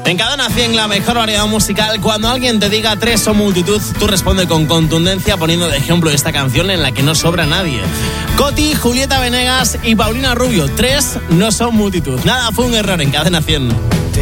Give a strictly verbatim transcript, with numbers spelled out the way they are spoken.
En Cadena cien, la mejor variedad musical. Cuando alguien te diga tres o multitud, tú responde con contundencia poniendo de ejemplo esta canción en la que no sobra nadie. Coti, Julieta Venegas y Paulina Rubio. Tres no son multitud. Nada, fue un error en Cadena cien.